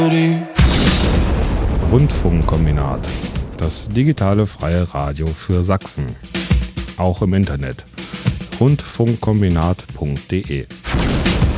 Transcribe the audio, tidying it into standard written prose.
Rundfunkkombinat. Das digitale freie Radio für Sachsen. Auch im Internet. Rundfunkkombinat.de